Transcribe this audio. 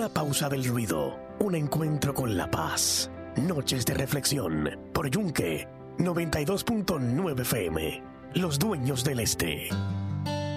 una pausa del ruido, un encuentro con la paz. Noches de reflexión por Yunque 92.9 FM. Los dueños del este.